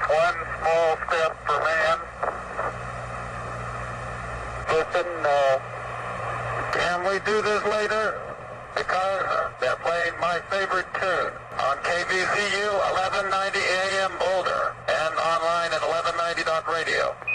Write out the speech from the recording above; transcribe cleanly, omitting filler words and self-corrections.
one small step for man. Listen, can we do this later? Because they're playing my favorite tune on KBCU 1190 AM Boulder and online at 1190.radio.